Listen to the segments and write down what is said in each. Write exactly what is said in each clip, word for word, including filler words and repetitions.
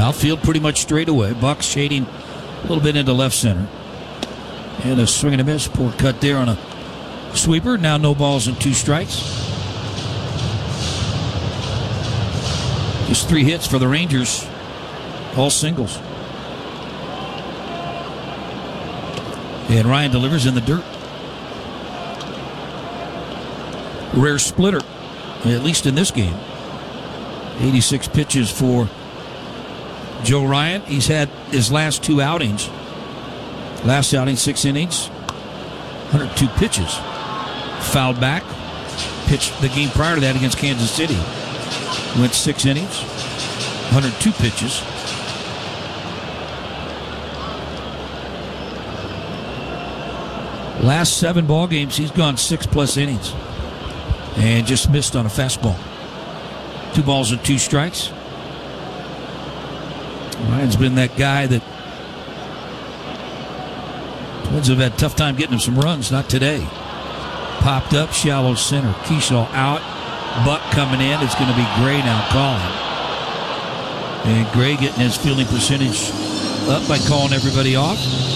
Outfield pretty much straight away. Buck shading a little bit into left center. And a swing and a miss. Poor cut there on a sweeper. Now no balls and two strikes. Just three hits for the Rangers. All singles. And Ryan delivers in the dirt. Rare splitter, at least in this game. eighty-six pitches for Joe Ryan. He's had his last two outings. Last outing, six innings, one hundred two pitches. Fouled back. Pitched the game prior to that against Kansas City. Went six innings, one hundred two pitches. Last seven ball games, he's gone six plus innings. And just missed on a fastball. Two balls and two strikes. Ryan's been that guy that Twins have had a tough time getting him some runs. Not today. Popped up, shallow center. Keyshaw out. Buck coming in. It's going to be Gray now calling. And Gray getting his fielding percentage up by calling everybody off.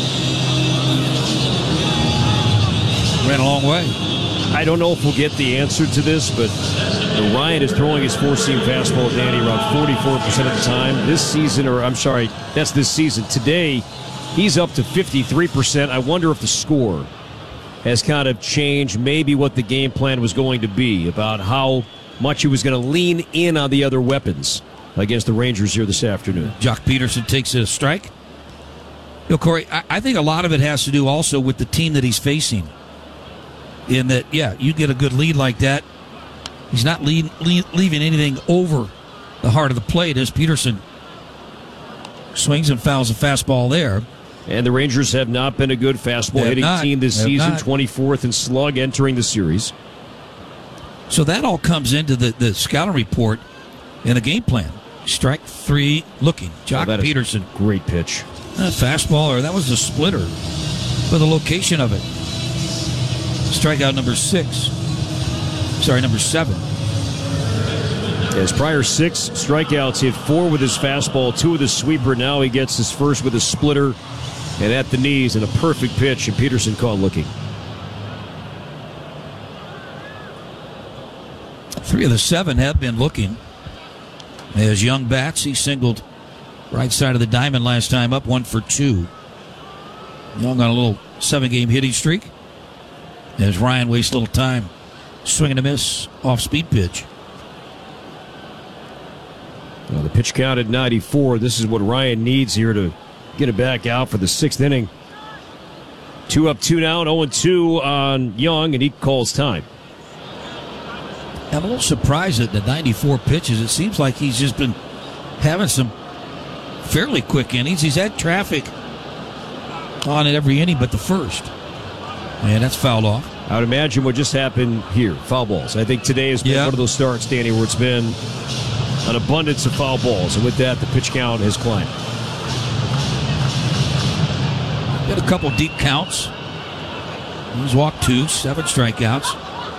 Ran a long way. I don't know if we'll get the answer to this, but Ryan is throwing his four-seam fastball, Danny, around forty-four percent of the time. This season, or I'm sorry, that's this season. Today, he's up to fifty-three percent. I wonder if the score has kind of changed maybe what the game plan was going to be about how much he was going to lean in on the other weapons against the Rangers here this afternoon. Jock Peterson takes a strike. You know, Corey, I, I think a lot of it has to do also with the team that he's facing. In that, yeah, you get a good lead like that. He's not lead, lead, leaving anything over the heart of the plate as Peterson swings and fouls a fastball there. And the Rangers have not been a good fastball hitting not. team this Have season, not. twenty-fourth in slug entering the series. So that all comes into the, the scouting report and the game plan. Strike three looking. Jock oh, Peterson. Great pitch. That fastball, or that was the splitter for the location of it. Strikeout number six. Sorry, number seven. His prior six strikeouts, hit four with his fastball, two with his sweeper. Now he gets his first with a splitter and at the knees and a perfect pitch, and Peterson caught looking. Three of the seven have been looking. As Young bats, he singled right side of the diamond last time, up one for two. Young on a little seven-game hitting streak. As Ryan wastes a little time swinging a miss off speed pitch. Well, the pitch count at ninety-four. This is what Ryan needs here to get it back out for the sixth inning. Two up, two down, oh and two on Young, and he calls time. I'm a little surprised at the ninety-four pitches. It seems like he's just been having some fairly quick innings. He's had traffic on it every inning but the first. And that's fouled off. I would imagine what just happened here, foul balls. I think today has been yeah. one of those starts, Danny, where it's been an abundance of foul balls. And with that, the pitch count has climbed. Got a couple deep counts. He's walked two, seven strikeouts.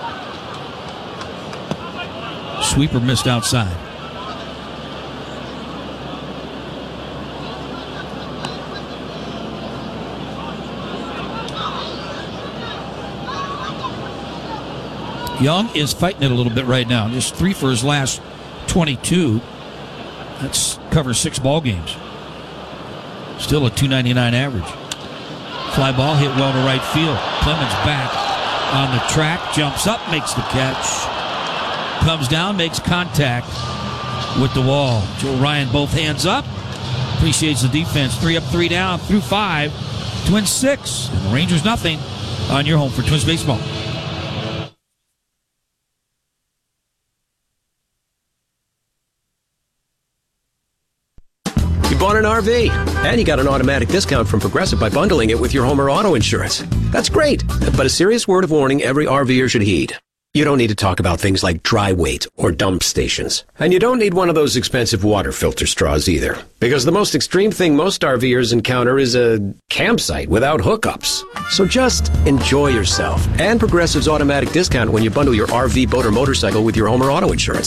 Sweeper missed outside. Young is fighting it a little bit right now. Just three for his last twenty-two. That's covers six ball games. Still a two ninety-nine average. Fly ball hit well to right field. Clemens back on the track, jumps up, makes the catch. Comes down, makes contact with the wall. Joe Ryan both hands up. Appreciates the defense. Three up, three down, through five. Twins six. And the Rangers nothing on your home for Twins baseball. Bought an R V, and you got an automatic discount from Progressive by bundling it with your home or auto insurance. That's great, but a serious word of warning every RVer should heed. You don't need to talk about things like dry weight or dump stations. And you don't need one of those expensive water filter straws either. Because the most extreme thing most RVers encounter is a campsite without hookups. So just enjoy yourself and Progressive's automatic discount when you bundle your R V, boat, or motorcycle with your home or auto insurance.